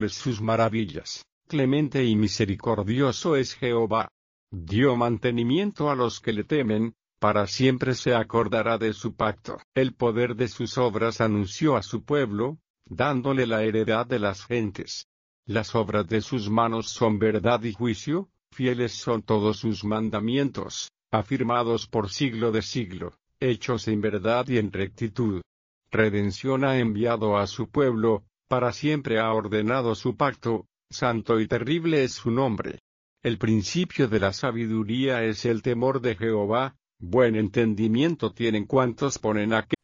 sus maravillas. Clemente y misericordioso es Jehová. Dio mantenimiento a los que le temen, para siempre se acordará de su pacto. El poder de sus obras anunció a su pueblo, dándole la heredad de las gentes. Las obras de sus manos son verdad y juicio, fieles son todos sus mandamientos, afirmados por siglo de siglo, hechos en verdad y en rectitud. Redención ha enviado a su pueblo, para siempre ha ordenado su pacto, santo y terrible es su nombre. El principio de la sabiduría es el temor de Jehová, buen entendimiento tienen cuantos ponen aquel